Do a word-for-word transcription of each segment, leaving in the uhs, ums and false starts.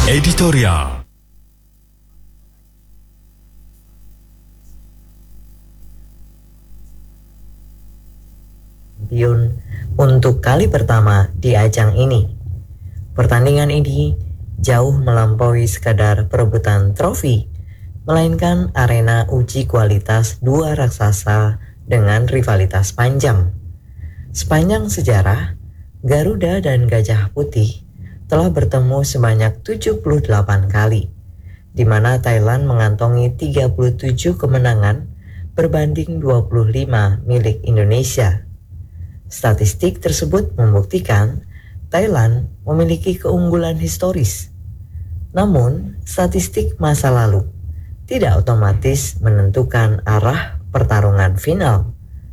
Editorial. Champion untuk kali pertama di ajang ini. Pertandingan ini jauh melampaui sekadar perebutan trofi, melainkan arena uji kualitas dua raksasa dengan rivalitas panjang. Sepanjang sejarah, Garuda dan Gajah Putih telah bertemu sebanyak tujuh puluh delapan kali, di mana Thailand mengantongi tiga puluh tujuh kemenangan berbanding dua puluh lima milik Indonesia. Statistik tersebut membuktikan Thailand memiliki keunggulan historis. Namun, statistik masa lalu tidak otomatis menentukan arah pertarungan final.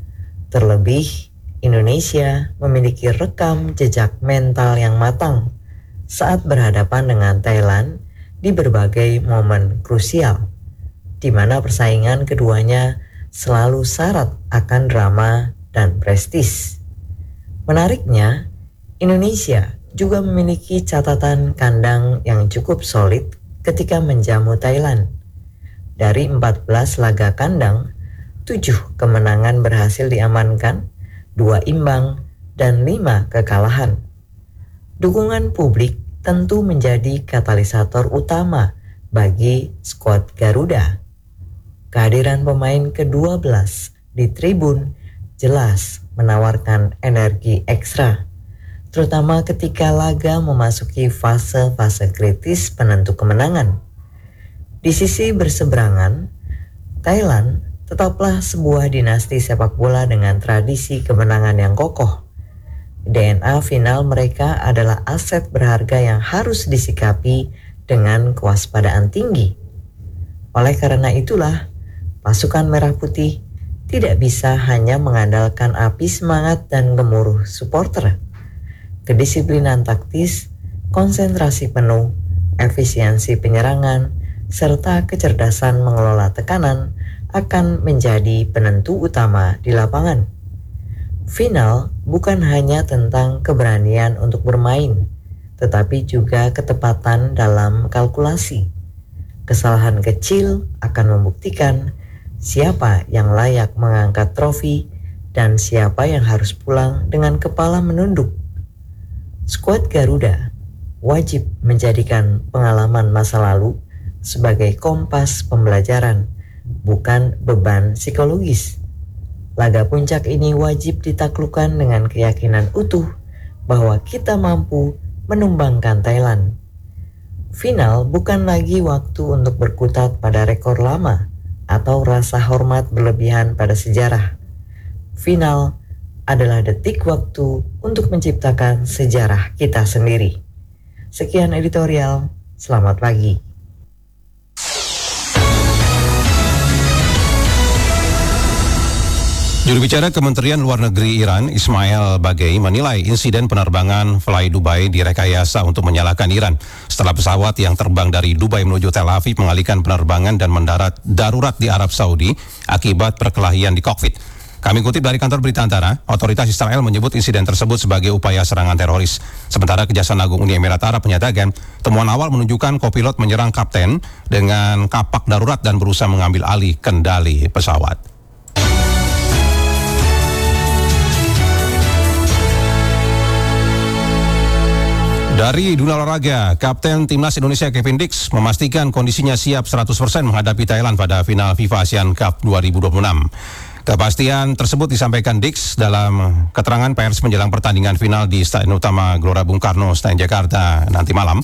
Terlebih, Indonesia memiliki rekam jejak mental yang matang saat berhadapan dengan Thailand di berbagai momen krusial, di mana persaingan keduanya selalu syarat akan drama dan prestis. Menariknya, Indonesia juga memiliki catatan kandang yang cukup solid ketika menjamu Thailand. Dari empat belas laga kandang, tujuh kemenangan berhasil diamankan, dua imbang, dan lima kekalahan. Dukungan publik tentu menjadi katalisator utama bagi skuad Garuda. Kehadiran pemain kedua belas di tribun jelas menawarkan energi ekstra, terutama ketika laga memasuki fase-fase kritis penentu kemenangan. Di sisi berseberangan, Thailand tetaplah sebuah dinasti sepak bola dengan tradisi kemenangan yang kokoh. D N A final mereka adalah aset berharga yang harus disikapi dengan kewaspadaan tinggi. Oleh karena itulah, pasukan Merah Putih tidak bisa hanya mengandalkan api semangat dan gemuruh supporter. Kedisiplinan taktis, konsentrasi penuh, efisiensi penyerangan, serta kecerdasan mengelola tekanan akan menjadi penentu utama di lapangan. Final bukan hanya tentang keberanian untuk bermain, tetapi juga ketepatan dalam kalkulasi. Kesalahan kecil akan membuktikan siapa yang layak mengangkat trofi dan siapa yang harus pulang dengan kepala menunduk. Skuad Garuda wajib menjadikan pengalaman masa lalu sebagai kompas pembelajaran, bukan beban psikologis. Laga puncak ini wajib ditaklukkan dengan keyakinan utuh bahwa kita mampu menumbangkan Thailand. Final bukan lagi waktu untuk berkutat pada rekor lama atau rasa hormat berlebihan pada sejarah. Final adalah detik waktu untuk menciptakan sejarah kita sendiri. Sekian editorial, selamat pagi. Juru bicara Kementerian Luar Negeri Iran, Ismail Bagei, menilai insiden penerbangan Fly Dubai direkayasa untuk menyalahkan Iran setelah pesawat yang terbang dari Dubai menuju Tel Aviv mengalihkan penerbangan dan mendarat darurat di Arab Saudi akibat perkelahian di kokpit. Kami kutip dari kantor berita Antara, otoritas Israel menyebut insiden tersebut sebagai upaya serangan teroris. Sementara Kejaksaan Agung Uni Emirat Arab menyatakan temuan awal menunjukkan kopilot menyerang kapten dengan kapak darurat dan berusaha mengambil alih kendali pesawat. Dari dunia olahraga, Kapten Timnas Indonesia Kevin Dix memastikan kondisinya siap seratus persen menghadapi Thailand pada final FIFA Asian Cup dua ribu dua puluh enam. Kepastian tersebut disampaikan Dix dalam keterangan pers menjelang pertandingan final di Stadion Utama Gelora Bung Karno, Senayan, Jakarta nanti malam.